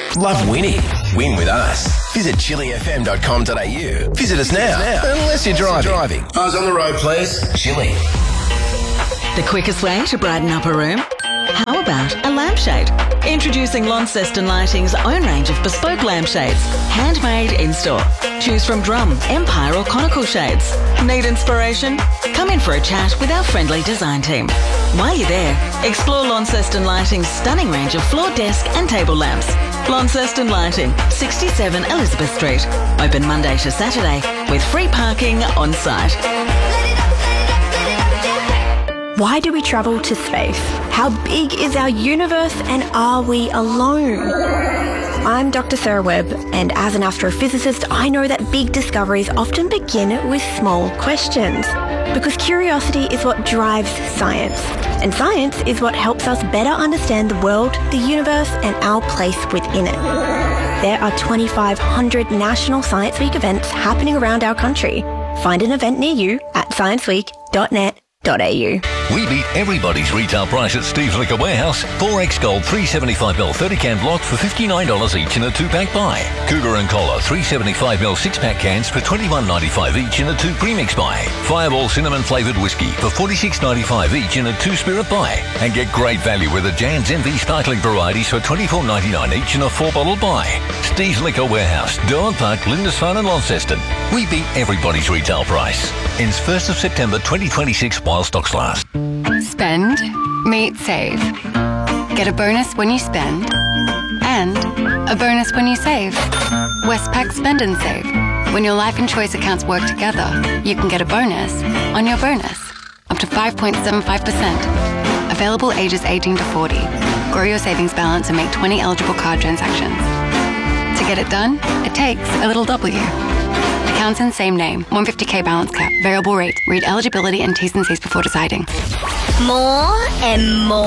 Love winning? Win with us. Visit chilifm.com.au. Visit us now. Unless you're driving. Eyes on the road, please. Chili. The quickest way to brighten up a room? How about a lampshade? Introducing Launceston Lighting's own range of bespoke lampshades, handmade in-store. Choose from drum, empire or conical shades. Need inspiration? Come in for a chat with our friendly design team. While you're there, explore Launceston Lighting's stunning range of floor, desk and table lamps. Launceston Lighting, 67 Elizabeth Street. Open Monday to Saturday with free parking on site. Why do we travel to space? How big is our universe and are we alone? I'm Dr. Sarah Webb, and as an astrophysicist, I know that big discoveries often begin with small questions. Because curiosity is what drives science, and science is what helps us better understand the world, the universe, and our place within it. There are 2,500 National Science Week events happening around our country. Find an event near you at scienceweek.net.au. We beat everybody's retail price at Steve's Liquor Warehouse. 4X Gold 375ml 30-can blocks for $59 each in a 2-pack buy. Cougar and Cola 375ml 6-pack cans for $21.95 each in a 2 premix buy. Fireball cinnamon flavoured whiskey for $46.95 each in a 2-spirit buy. And get great value with the Jan's MV sparkling varieties for $24.99 each in a 4-bottle buy. Steve's Liquor Warehouse, Durham Park, Lindisfarne and Launceston. We beat everybody's retail price. Ends 1st of September 2026 while stocks last. Spend, meet, save. Get a bonus when you spend and a bonus when you save. Westpac Spend and Save. When your life and choice accounts work together, you can get a bonus on your bonus. Up to 5.75%. Available ages 18 to 40. Grow your savings balance and make 20 eligible card transactions. To get it done, it takes a little W. Accounts in same name. 150k balance cap. Variable rate. Read eligibility and T's and C's before deciding. More and more